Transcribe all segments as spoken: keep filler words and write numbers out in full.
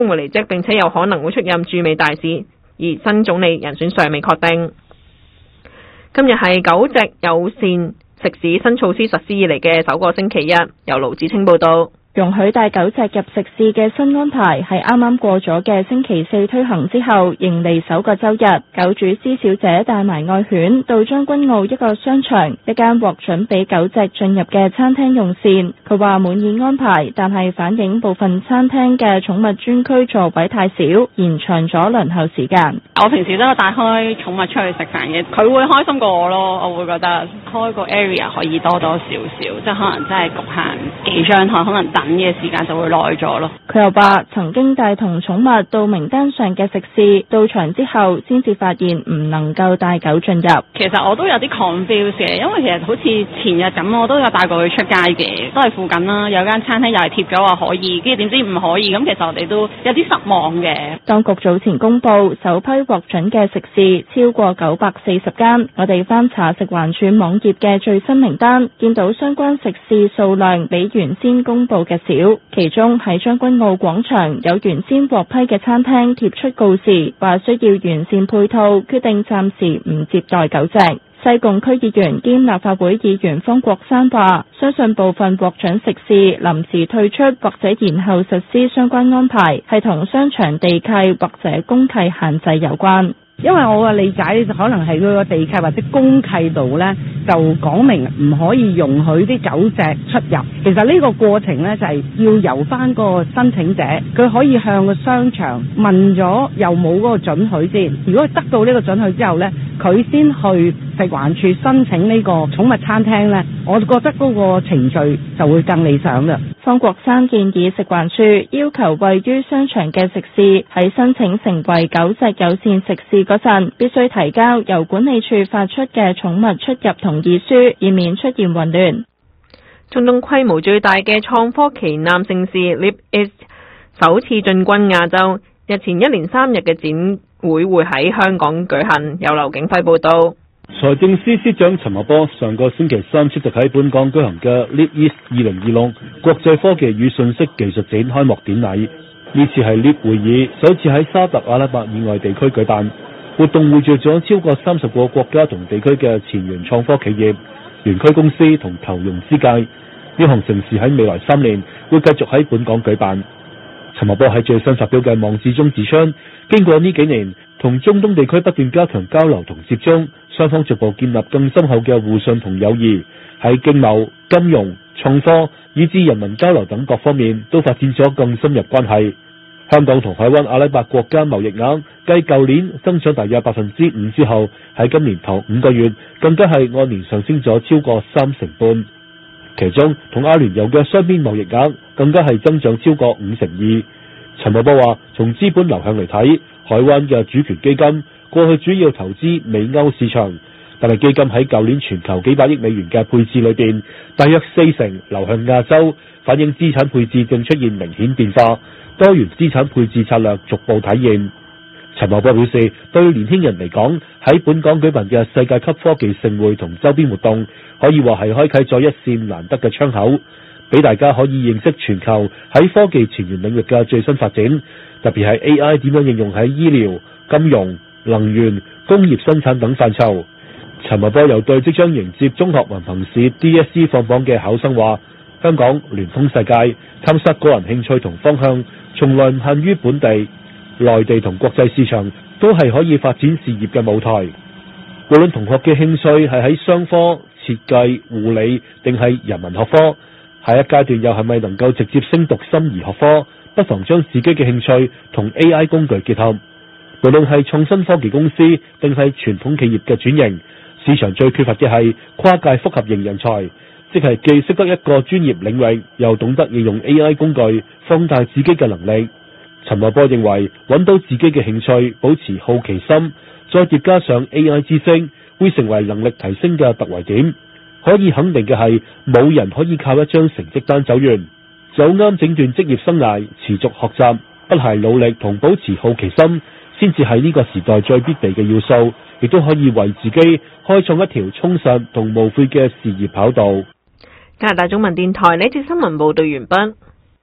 會離職，並且有可能會出任駐美大使，而新總理人選尚未確定。今日係狗隻友善食肆新措施實施以嚟嘅首個星期一，由盧子清報道。 容許帶狗隻入食肆嘅新安排係啱啱過咗嘅星期四推行之後，迎嚟首個週日。狗主施小姐帶埋愛犬到將軍澳一個商場一間獲准俾狗隻進入嘅餐廳用膳。佢話滿意安排，但係反映部分餐廳嘅寵物專區座位太少，延長咗輪候時間。 我平時都有帶開寵物出去食飯嘅，佢會開心過我咯。我會覺得開個 area 可以多多少少，即係可能真係局限幾張台，可能等嘅時間就會耐咗咯。 佢又話曾經帶同寵物到名單上嘅食肆，到場之後先至發現唔能夠帶狗進入。 其實我都有啲 confuse 嘅，因為其實好似前日咁，我都有帶過佢出街嘅，都係附近啦，有間餐廳又係貼咗話可以，跟住點知唔可以，咁其實我哋都有啲失望嘅。當局早前公布首批獲准嘅食肆超過九百四十間，我哋翻查食環署網頁嘅最新名單，見到相關食肆數量比原先公布嘅少。其中喺將軍澳廣場有原先獲批嘅餐廳貼出告示，話需要完善配套，決定暫時唔接待狗隻。西貢區議員兼立法會議員方國珊話，相信部分獲准食肆臨時退出或者延後實施相關安排，係同商場地契或者公契限制有關。 因為我嘅理解咧，就可能係佢個地契或者公契度咧，就講明唔可以容許啲狗隻出入。其實呢個過程咧，就係要由翻個申請者，佢可以向個商場問咗有冇嗰個准許先。如果得到呢個准許之後咧，佢先去食環署申請呢個寵物餐廳咧，我覺得嗰個程序就會更理想嘅。 方國珊建議食環署要求位於商場嘅食肆喺申請成為狗隻友善食肆嗰陣，必須提交由管理處發出嘅寵物出入同意書，以免出現混亂。 中東規模最大嘅創科旗艦盛事 Leap East 首次進軍亞洲，日前一連三日嘅展會會喺香港舉行。由劉景輝報道。 財政司司長陳茂波上個星期三出席喺本港舉行嘅 Leap East 二零二六國際科技與信息技術展開幕典禮。呢次係 Leap 會議首次喺沙特阿拉伯以外地區舉辦，活動匯聚咗超過三十個國家同地區嘅前沿創科企業、園區公司同投融資界。呢項盛事喺未來三年會繼續喺本港舉辦。陳茂波喺最新發表嘅網誌中指出，經過呢幾年同中東地區不斷加強交流同接觸，雙方逐步建立更深厚嘅互信同友誼，喺經貿、金融、創科以至人民交流等各方面都發展咗更深入關係。香港同海灣阿拉伯國家貿易額繼舊年增長大約百分之五之後，喺今年頭五個月更加係按年上升咗超過三成半。其中同阿聯酋嘅雙邊貿易額更加係增長超過五成二。陳茂波話，從資本流向嚟睇，海灣嘅主權基金過去主要投資美歐市場，但係基金喺舊年全球幾百億美元嘅配置裏邊，大約四成流向亞洲，反映資產配置正出現明顯變化，多元資產配置策略逐步體現。陳茂波表示，對年輕人嚟講，喺本港舉辦嘅世界級科技盛會同周邊活動，可以話係開啟咗一扇難得嘅窗口，俾大家可以認識全球喺科技前沿領域嘅最新發展，特別係 A I 點樣應用喺醫療、金融、能源、工業生產等範疇。陳茂波又對即將迎接中學文憑試 D S E 放榜嘅考生話，香港聯通世界，探索個人興趣同方向，從來唔限於本地、內地同國際市場，都係可以發展事業嘅舞台。無論同學嘅興趣係喺商科、設計、護理定係人文學科，下一階段又係咪能夠直接升讀心儀學科，不妨將自己嘅興趣同 A I 工具結合。無論係創新科技公司定係傳統企業嘅轉型，市場最缺乏嘅係跨界複合型人才，即係既識得一個專業領域，又懂得應用 A I 工具放大自己嘅能力。陳茂波認為，揾到自己嘅興趣，保持好奇心，再疊加上 A I 知識，會成為能力提升嘅突圍點。可以肯定嘅係，冇人可以靠一張成績單走完。走啱整段職業生涯，持續學習，不懈努力同保持好奇心，先至係呢個時代最必備嘅要素，亦都可以為自己開創一條充實同無悔嘅事業跑道。 加拿大中文電台呢節新聞報道完畢。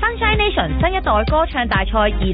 Sunshine Nation 新一代歌唱大賽二